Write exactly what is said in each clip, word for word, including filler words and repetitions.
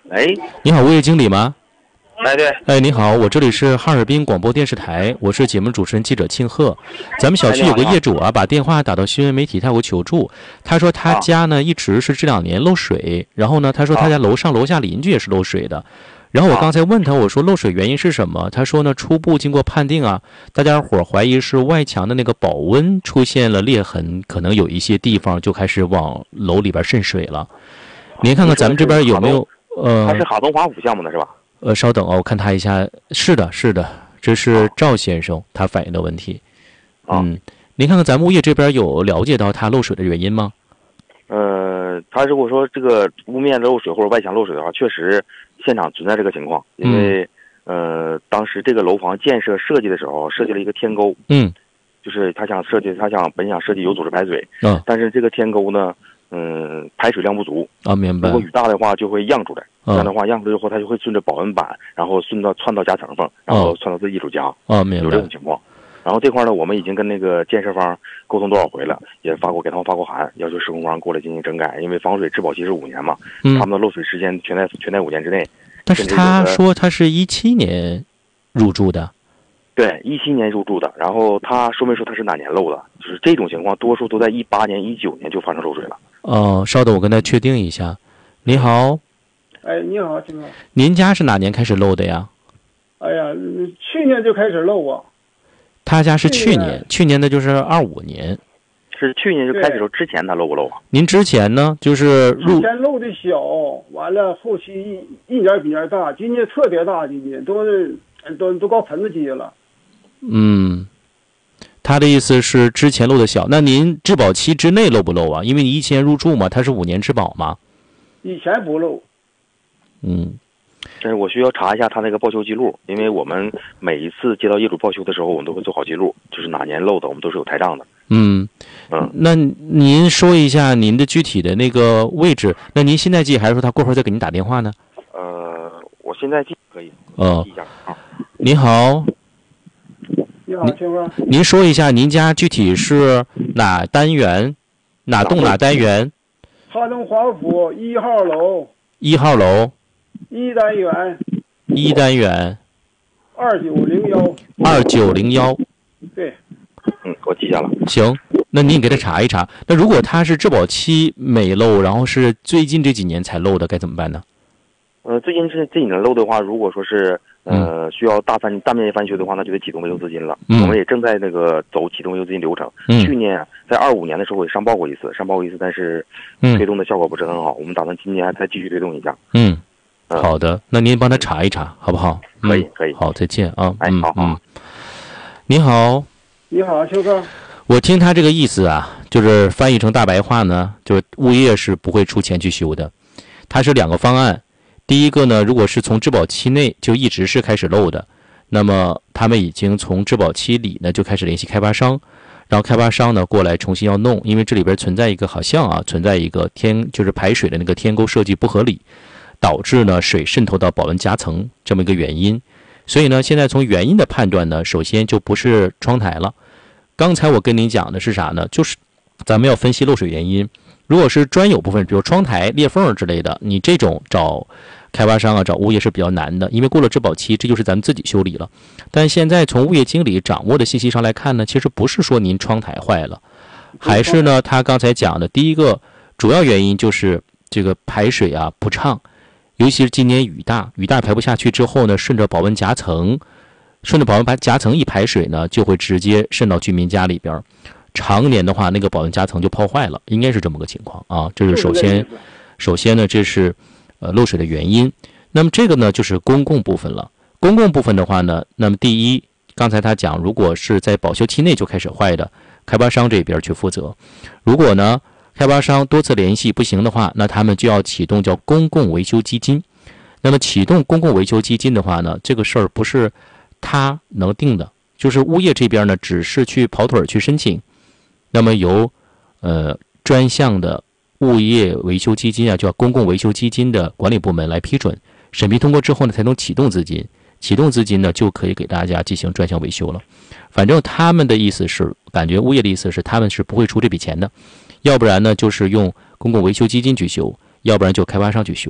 哎， 你好，物业经理吗？ 哎，对。 哎，你好，我这里是哈尔滨广播电视台，我是节目主持人记者庆贺。咱们小区有个业主啊，把电话打到新闻媒体，他有个求助。他说他家呢一直是这两年漏水，然后呢，他说他家楼上楼下邻居也是漏水的。然后我刚才问他，我说漏水原因是什么？他说呢，初步经过判定啊，大家伙怀疑是外墙的那个保温出现了裂痕，可能有一些地方就开始往楼里边渗水了。您看看咱们这边有没有？呃， 他是哈东华府项目的是吧？ 呃，稍等哦，我看他一下。是的，是的，这是赵先生他反映的问题。嗯，您看看咱们物业这边有了解到他漏水的原因吗？ 呃，他如果说这个屋面漏水或者外墙漏水的话，确实现场存在这个情况，因为、嗯、呃，当时这个楼房建设设计的时候设计了一个天沟， 嗯， 就是他想设计，他想本想设计有组织排水， 嗯， 但是这个天沟呢，嗯、呃，排水量不足啊，明白。 如果雨大的话就会漾出来，这样的话漾出来之后，它就会顺着保温板，然后顺到窜到夹层缝，然后窜到自己主家， 啊，明白。 有这种情况。然后这块呢，我们已经跟那个建设方沟通多少回了，也发过给他们发过函，要求施工方过来进行整改，因为防水质保期是五年嘛，嗯、他们的漏水时间全在全在五年之内。 但是他说他是一七年入住的， 对，一七年入住的。然后他说没说他是哪年漏的？就是这种情况，多数都在一八年、一九年就发生漏水了。 哦，稍等，我跟他确定一下。你好， 哎，你好，请问您家是哪年开始漏的呀？ 哎呀，去年就开始漏啊。 他家是去年，去年的就是二五年， 是去年就开始漏，之前他漏不漏啊？ 您之前呢？就是入之前漏的小，完了后期一一年比一年大，今年特别大，今年都是都都高盆子级了。 嗯，他的意思是之前漏的小，那您质保期之内漏不漏啊？因为你一七年入住嘛，他是五年质保嘛。 以前不漏。 嗯。 但是我需要查一下他那个报修记录，因为我们每一次接到业主报修的时候，我们都会做好记录，就是哪年漏的，我们都是有台账的。 嗯嗯， 那您说一下您的具体的那个位置？那您现在记，还是说他过会儿再给您打电话呢？ 呃，我现在记可以。 哦， 记一下啊。 您好。 你好，请问。 您说一下您家具体是哪单元，哪栋哪单元？ 哈东华府一号楼。 一号楼。 一单元， 一单元， 二九零幺， 二九零幺， 对， 嗯，我记下了。 行，那您给他查一查。那如果他是质保期没漏，然后是最近这几年才漏的，该怎么办呢？ 呃，最近这这几年漏的话，如果说是呃、嗯、需要大翻大面积翻修的话，那就得启动维修资金了。 嗯、 我们也正在那个走启动维修资金流程。 嗯、 去年在二五年的时候也上报过一次，上报过一次，但是推动的效果不是很好。嗯、我们打算今年还再继续推动一下。 嗯。好的，那您帮他查一查，好不好？ 可以，可以。 好，再见啊。 哎，好， 嗯。你好。 你好，秋哥。 我听他这个意思啊，就是翻译成大白话呢，就是物业是不会出钱去修的。它是两个方案，第一个呢，如果是从质保期内就一直是开始漏的，那么他们已经从质保期里呢就开始联系开发商，然后开发商呢过来重新要弄，因为这里边存在一个好像啊存在一个天就是排水的那个天沟设计不合理。导致呢水渗透到保温夹层这么一个原因，所以呢现在从原因的判断呢，首先就不是窗台了。刚才我跟您讲的是啥呢？就是咱们要分析漏水原因。如果是专有部分，比如窗台裂缝之类的，你这种找开发商啊、找物业是比较难的，因为过了质保期，这就是咱们自己修理了。但现在从物业经理掌握的信息上来看呢，其实不是说您窗台坏了，还是呢他刚才讲的第一个主要原因就是这个排水啊不畅。尤其是今年雨大，雨大排不下去之后呢，顺着保温夹层，顺着保温夹层一排水呢，就会直接渗到居民家里边。常年的话，那个保温夹层就泡坏了，应该是这么个情况啊。这是首先，首先呢，这是呃漏水的原因。那么这个呢，就是公共部分了。公共部分的话呢，那么第一，刚才他讲，如果是在保修期内就开始坏的，开发商这边去负责。如果呢，开发商多次联系不行的话，那他们就要启动叫公共维修基金。那么启动公共维修基金的话呢，这个事儿不是他能定的，就是物业这边呢只是去跑腿去申请，那么由呃专项的物业维修基金啊，叫公共维修基金的管理部门来批准，审批通过之后呢，才能启动资金。启动资金呢，就可以给大家进行专项维修了。反正他们的意思是，感觉物业的意思是，他们是不会出这笔钱的。要不然呢，就是用公共维修基金去修，要不然就开发商去修，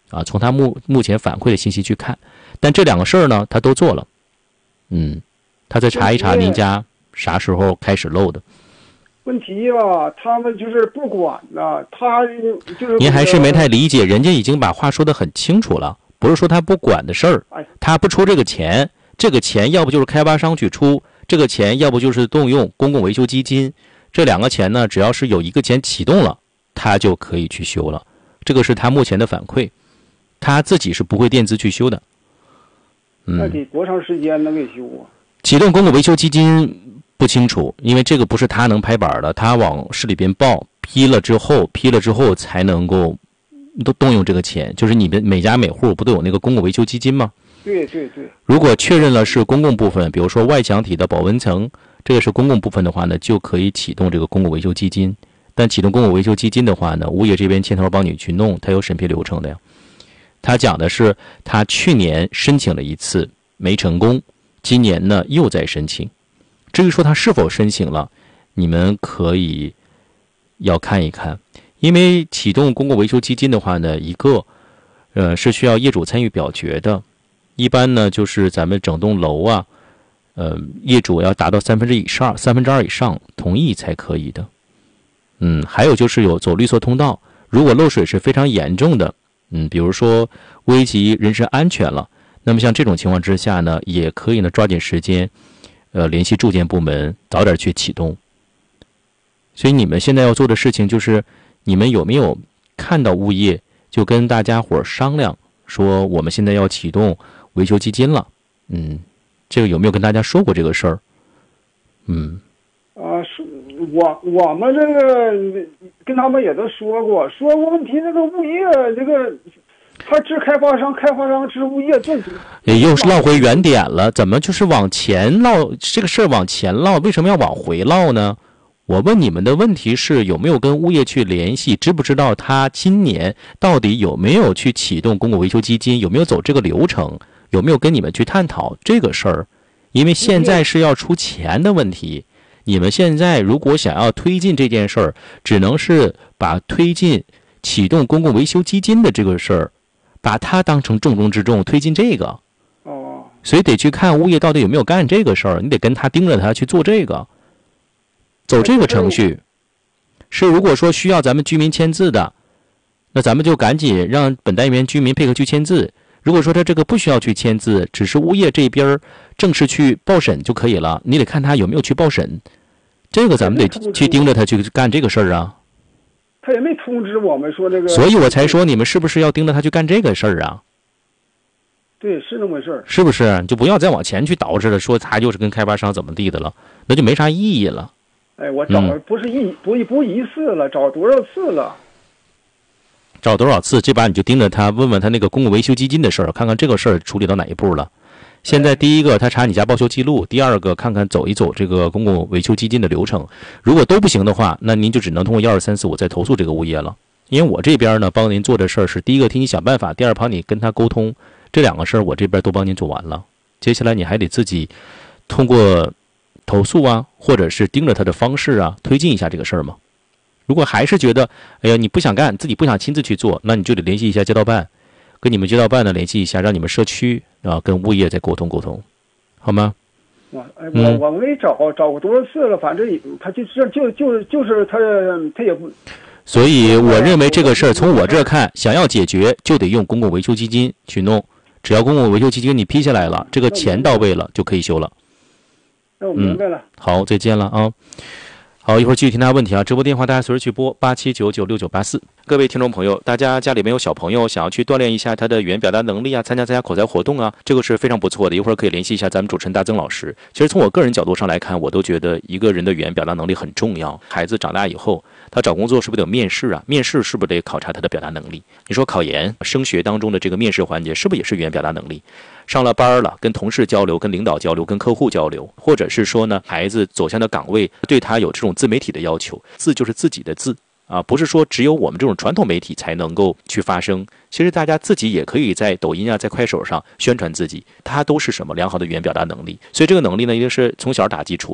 啊，从他目目前反馈的信息去看，但这两个事儿呢，他都做了。嗯，他再查一查您家啥时候开始漏的。 问题吧，他们就是不管呐，他就是。 您还是没太理解，人家已经把话说得很清楚了，不是说他不管的事儿，他不出这个钱，这个钱要不就是开发商去出，这个钱要不就是动用公共维修基金，这两个钱呢，只要是有一个钱启动了，他就可以去修了。这个是他目前的反馈，他自己是不会垫资去修的。嗯， 那得多长时间能给修啊？ 启动公共维修基金。不清楚，因为这个不是他能拍板的，他往市里边报，批了之后，批了之后才能够都动用这个钱。就是你们每家每户不都有那个公共维修基金吗？ 对对对。 如果确认了是公共部分，比如说外墙体的保温层，这个是公共部分的话呢，就可以启动这个公共维修基金。但启动公共维修基金的话呢，物业这边牵头帮你去弄，它有审批流程的呀。他讲的是他去年申请了一次没成功，今年呢又在申请。至于说他是否申请了，你们可以要看一看，因为启动公共维修基金的话呢，一个呃是需要业主参与表决的，一般呢就是咱们整栋楼啊，呃业主要达到三分之以上、三分之二以上同意才可以的。嗯，还有就是有走绿色通道，如果漏水是非常严重的，嗯，比如说危及人身安全了，那么像这种情况之下呢，也可以呢抓紧时间。呃，联系住建部门，早点去启动。所以你们现在要做的事情就是，你们有没有看到物业就跟大家伙商量说，我们现在要启动维修基金了？嗯，这个有没有跟大家说过这个事儿？嗯， 啊，是我我们这个跟他们也都说过，说过问题，这个物业这个。他治开发商，开发商治物业，这也又是绕回原点了。怎么就是往前绕这个事儿往前绕？为什么要往回绕呢？我问你们的问题是有没有跟物业去联系，知不知道他今年到底有没有去启动公共维修基金，有没有走这个流程，有没有跟你们去探讨这个事儿？因为现在是要出钱的问题，你们现在如果想要推进这件事儿，只能是把推进启动公共维修基金的这个事儿。把它当成重中之重，推进这个， 哦， 所以得去看物业到底有没有干这个事儿，你得跟他盯着他去做这个，走这个程序。是如果说需要咱们居民签字的，那咱们就赶紧让本单元居民配合去签字。如果说他这个不需要去签字，只是物业这边正式去报审就可以了，你得看他有没有去报审，这个咱们得去盯着他去干这个事儿啊。 他也没通知我们说这个， 所以我才说你们是不是要盯着他去干这个事儿啊？ 对，是那么回事儿， 是不是？你就不要再往前去捯饬了，说他就是跟开发商怎么地的了，那就没啥意义了。 哎，我找不是一、嗯、不一不一次了，找多少次了？ 找多少次？这把你就盯着他，问问他那个公共维修基金的事儿，看看这个事儿处理到哪一步了。现在第一个他查你家报修记录，第二个看看走一走这个公共维修基金的流程。如果都不行的话，那您就只能通过一二三四五再投诉这个物业了。因为我这边呢帮您做的事儿是第一个替你想办法，第二帮你跟他沟通，这两个事儿我这边都帮您做完了。接下来你还得自己通过投诉啊，或者是盯着他的方式啊，推进一下这个事儿嘛。如果还是觉得哎呀你不想干，自己不想亲自去做，那你就得联系一下街道办，跟你们街道办呢联系一下，让你们社区啊跟物业再沟通沟通，好吗？ 我哎我我没找找过多少次了，反正他就是就就就是他他也不。 所以我认为这个事儿从我这儿看，想要解决就得用公共维修基金去弄，只要公共维修基金你批下来了，这个钱到位了就可以修了。 那我明白了。 嗯、好，再见了啊。好，一会儿继续听大家问题啊！直播电话大家随时去拨八七九九六九八四。各位听众朋友，大家家里面有小朋友，想要去锻炼一下他的语言表达能力啊，参加参加口才活动啊，这个是非常不错的。一会儿可以联系一下咱们主持人大曾老师。其实从我个人角度上来看，我都觉得一个人的语言表达能力很重要。孩子长大以后，他找工作是不是得有面试啊？面试是不是得考察他的表达能力？你说考研、升学当中的这个面试环节，是不是也是语言表达能力？上了班了，跟同事交流，跟领导交流，跟客户交流，或者是说呢，孩子走向的岗位对他有这种自媒体的要求，字就是自己的字啊，不是说只有我们这种传统媒体才能够去发声。其实大家自己也可以在抖音啊，在快手上宣传自己，它都是什么良好的语言表达能力。所以这个能力呢，一定是从小打基础的。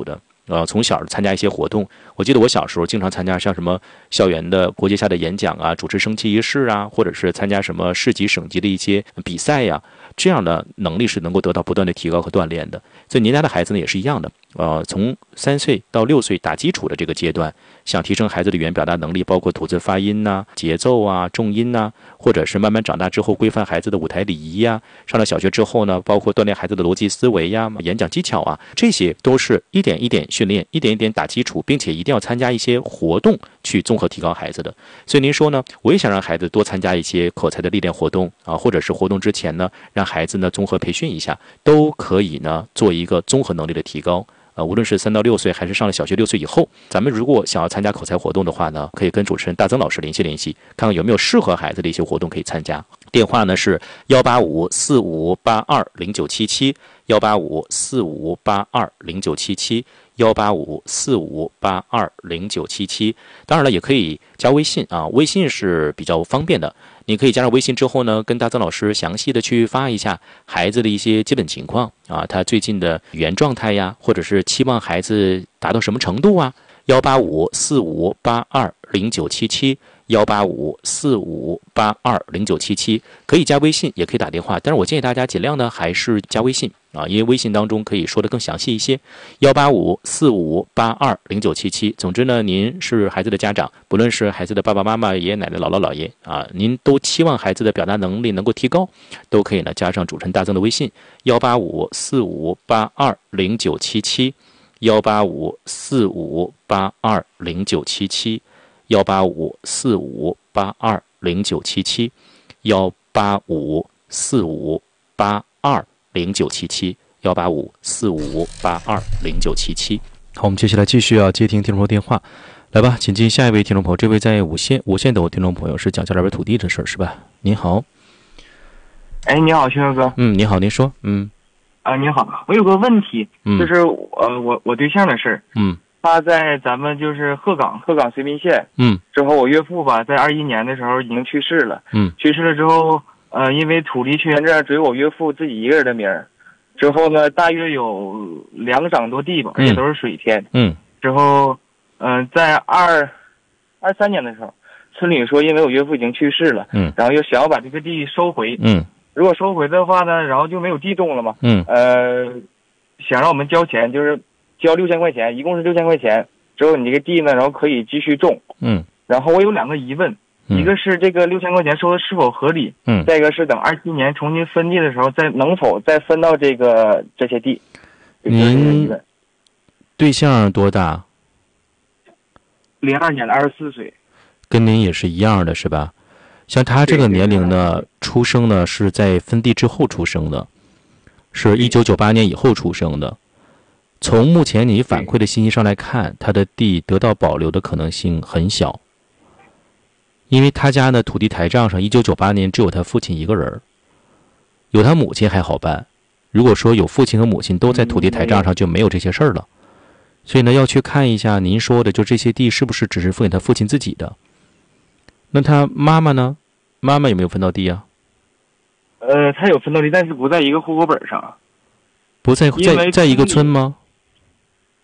呃，从小参加一些活动。我记得我小时候经常参加像什么校园的国节下的演讲啊，主持升旗仪式啊，或者是参加什么市级省级的一些比赛呀、啊，这样的能力是能够得到不断的提高和锻炼的。所以您家的孩子呢也是一样的，呃，从三岁到六岁打基础的这个阶段，想提升孩子的语言表达能力，包括吐字发音呐、啊、节奏啊、重音呐、啊，或者是慢慢长大之后规范孩子的舞台礼仪呀、啊，上了小学之后呢，包括锻炼孩子的逻辑思维呀、演讲技巧啊，这些都是一点一点训练，一点一点打基础，并且一定要参加一些活动去综合提高孩子的。所以您说呢，我也想让孩子多参加一些口才的历练活动啊，或者是活动之前呢，让孩子呢综合培训一下，都可以呢做一个综合能力的提高。呃，无论是三到六岁，还是上了小学六岁以后，咱们如果想要参加口才活动的话呢，可以跟主持人大曾老师联系联系，看看有没有适合孩子的一些活动可以参加。电话呢是幺八五四五八二零九七七，幺八五四五八二零九七七，幺八五四五八二零九七七。当然了，也可以加微信啊，微信是比较方便的。你可以加上微信之后呢，跟大曾老师详细的去发一下孩子的一些基本情况啊，他最近的语言状态呀，或者是期望孩子达到什么程度啊。幺八五四五八二零九七七，幺八五四五八二零九七七，可以加微信，也可以打电话，但是我建议大家尽量呢还是加微信啊，因为微信当中可以说的更详细一些。幺八五四五八二零九七七。总之呢，您是孩子的家长，不论是孩子的爸爸妈妈、爷爷奶奶、姥姥姥爷啊，您都期望孩子的表达能力能够提高，都可以呢加上主持人大曾的微信幺八五四五八二零九七七，幺八五四五八二零九七七，幺八五四五八二零九七七，幺八五四五八二零九七七，幺八五四五八二零九七七。好，我们接下来继续要接听听众朋友电话，来吧，请进下一位听众朋友。这位在五线五线的听众朋友是讲下这边土地的事儿是吧？您好。 哎，你好，薛哥。 嗯，你好，您说。嗯。 啊，你好，我有个问题， 嗯、 就是呃，我我对象的事儿。 嗯。 他在咱们就是鹤岗，鹤岗绥滨县。 嗯。 之后我岳父吧，在二一年的时候已经去世了。 嗯。 去世了之后，呃，因为土地权证只有我岳父自己一个人的名儿。之后呢，大约有两掌多地吧，而且都是水田。 嗯。 之后，嗯、呃，在二二三年的时候，村里说，因为我岳父已经去世了， 嗯， 然后又想要把这个地收回。 嗯。 如果收回的话呢，然后就没有地种了嘛。 嗯。 呃，想让我们交钱，就是交六千块钱，一共是六千块钱。之后你这个地呢，然后可以继续种。 嗯。 然后我有两个疑问， 嗯、 一个是这个六千块钱收的是否合理？ 嗯。 再一个是等二七年重新分地的时候，再能否再分到这个这些地？ 您对象多大？ 零二年的二十四岁。 跟您也是一样的，是吧？像他这个年龄呢，出生呢是在分地之后出生的，是一九九八年以后出生的。从目前你反馈的信息上来看，他的地得到保留的可能性很小，因为他家呢土地台账上一九九八年只有他父亲一个人，有他母亲还好办。如果说有父亲和母亲都在土地台账上，就没有这些事儿了。所以呢，要去看一下您说的，就这些地是不是只是分给他父亲自己的。那他妈妈呢？妈妈有没有分到地啊？ 呃，他有分到地，但是不在一个户口本上。 不在在在一个村吗？